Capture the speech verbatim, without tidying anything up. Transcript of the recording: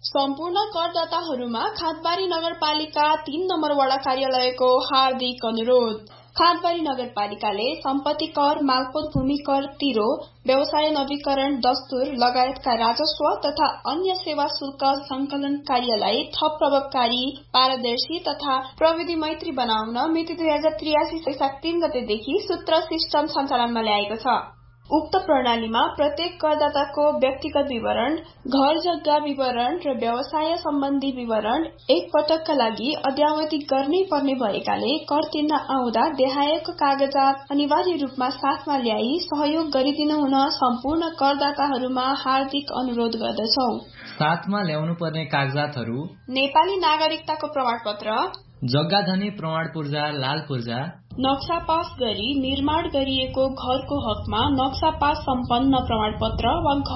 सम्पूर्ण करदाताहरूमा खादबारी नगरपालिका तीन नम्बर वडा कार्यालयको हार्दिक अनुरोध। खादबारी नगरपालिकाले सम्पत्ति कर, मालपोत भूमि कर तिरो, व्यवसाय नवीकरण दस्तुर लगायतका राजस्व तथा अन्य सेवा शुल्क संकलन कार्यलाई थप प्रभावकारी, पारदर्शी तथा प्रविधि मैत्री बनाउन मिति दुई हजार त्रियासी वैशाख तीन गतेदेखि सूत्र सिस्टम सञ्चालनमा ल्याएको छ। उक्त प्रणालीमा प्रत्येक करदाताको व्यक्तिगत विवरण, घर जग्गा विवरण र व्यवसाय सम्बन्धी विवरण एक पटकका लागि अद्यावधिक गर्नै पर्ने भएकाले कर तिर्न आउँदा देहायको कागजात अनिवार्य रूपमा साथमा ल्याई सहयोग गरिदिनु हुन सम्पूर्ण करदाताहरूमा हार्दिक अनुरोध गर्दछौ। साथमा ल्याउनु पर्ने कागजातहरू: नेपाली नागरिकताको प्रमाणपत्र, जग्गाधनी प्रमाण पूर्जा लाल पूर्जा, नक्सा पास गरी निर्माण गरिएको घरको हकमा नक्सा पास सम्पन्न प्रमाणपत्र वा